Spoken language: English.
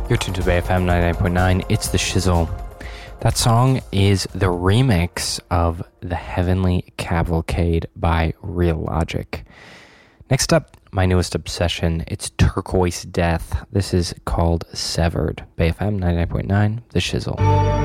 You're tuned to Bay FM 99.9. It's The Shizzle. That song is the remix of The Heavenly Cavalcade by Real Logic. Next up, my newest obsession. It's Turquoise Death. This is called Severed. Bay FM 99.9. The Shizzle.